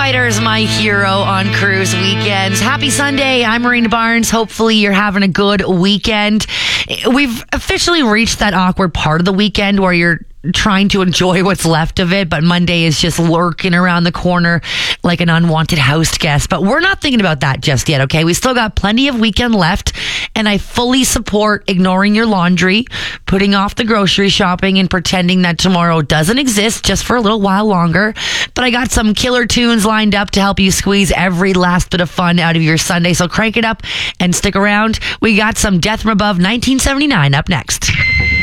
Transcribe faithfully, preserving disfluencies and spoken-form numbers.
Fighters, my hero on cruise weekends. Happy Sunday. I'm Marina Barnes. Hopefully you're having a good weekend. We've officially reached that awkward part of the weekend where you're trying to enjoy what's left of it, but Monday is just lurking around the corner like an unwanted house guest. But we're not thinking about that just yet, okay? We still got plenty of weekend left, and I fully support ignoring your laundry, putting off the grocery shopping, and pretending that tomorrow doesn't exist just for a little while longer. But I got some killer tunes lined up to help you squeeze every last bit of fun out of your Sunday, so crank it up and stick around. We got some Death from Above nineteen seventy-nine up next.